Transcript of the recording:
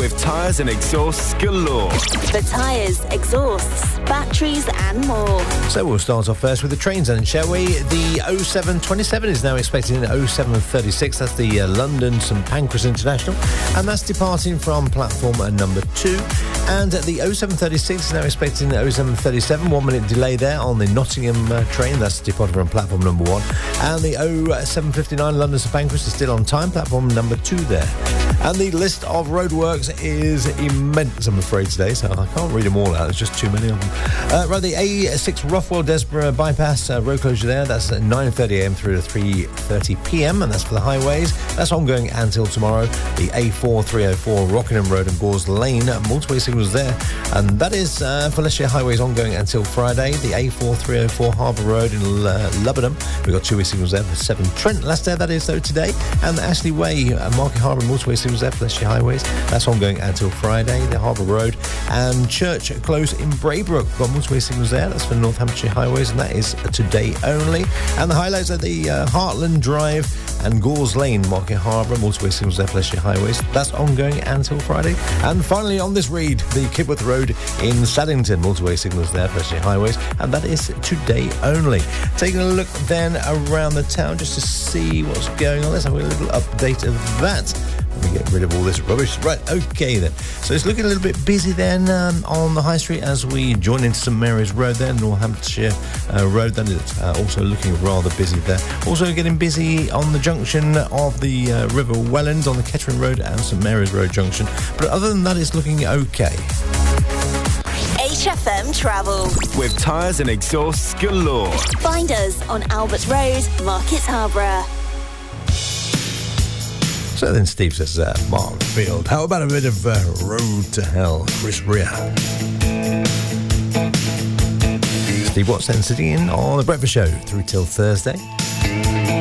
with tyres and exhausts galore. For tyres, exhausts, batteries and more. So we'll start off first with the trains then, shall we? The 0727 is now expecting an 0736. That's the London St Pancras International, and that's departing from platform number 2. And the 0736 is now expecting the 0737. 1 minute delay there on the Nottingham train. That's departing from platform number 1. And the 0759 London St Pancras is still on time, platform number 2 there. And the list of roadworks is immense, I'm afraid, today, so I can't read them all out. There's just too many of them. Right, the A6 Roughwell-Desborough bypass road closure there. That's at 9:30am through to 3:30pm, and that's for the highways. That's ongoing until tomorrow. The A4304 Rockingham Road and Gores Lane, multiple signals there. And that is for Leicestershire Highways ongoing until Friday. The A4304 Harbour Road in Lubbockham, we've got two-way signals there for 7 Trent. Last day that is, though, today. And the Ashley Way, Market Harbour, multiple signals there for Leicestershire Highways. That's ongoing until Friday. The Harbour Road and Church Close in Braybrook, got multiple signals there. That's for North Hampshire Highways, and that is today only. And the highlights are the Heartland Drive and Gores Lane, Market Harbour, multiple signals there for Leicestershire Highways. That's ongoing until Friday. And finally on this read, the Kidworth Road in Saddington, multiple signals there for Leicestershire Highways, and that is today only. Taking a look then around the town just to see what's going on. Let's have a little update of that. Let me get rid of all this rubbish. Right, okay then. So it's looking a little bit busy then on the High Street as we join into St Mary's Road there, North Hampshire Road. Then it's also looking rather busy there. Also getting busy on the junction of the River Welland on the Kettering Road and St Mary's Road junction. But other than that, it's looking okay. HFM Travel. With tyres and exhausts galore. Find us on Albert Road, Market Harborough. So then Steve says, Mark Field, how about a bit of Road to Hell, Chris Rea? Steve Watson sitting in on The Breakfast Show through till Thursday.